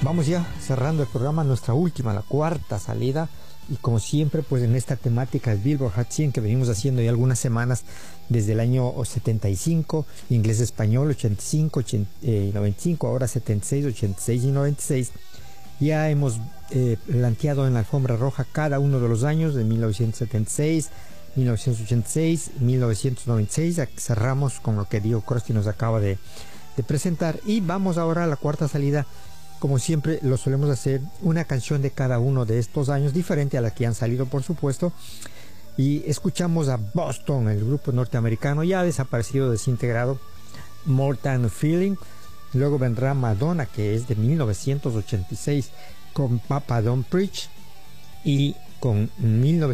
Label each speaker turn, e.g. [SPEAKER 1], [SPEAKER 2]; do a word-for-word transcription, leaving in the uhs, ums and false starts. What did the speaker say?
[SPEAKER 1] Vamos ya cerrando el programa, nuestra última, la cuarta salida. Y como siempre, pues en esta temática del Billboard Hot cien que venimos haciendo ya algunas semanas desde el año setenta y cinco, inglés-español, ochenta y cinco, ochenta, eh, noventa y cinco, ahora setenta y seis, ochenta y seis y noventa y seis. Ya hemos eh, planteado en la alfombra roja cada uno de los años de mil novecientos setenta y seis, mil novecientos ochenta y seis, mil novecientos noventa y seis. Cerramos con lo que Diego Crosti nos acaba de, de presentar y vamos ahora a la cuarta salida. Como siempre lo solemos hacer, una canción de cada uno de estos años, diferente a la que han salido, por supuesto. Y escuchamos a Boston, el grupo norteamericano ya desaparecido, desintegrado, More Than a Feeling. Luego vendrá Madonna, que es de mil novecientos ochenta y seis, con Papa Don't Preach. Y con mil novecientos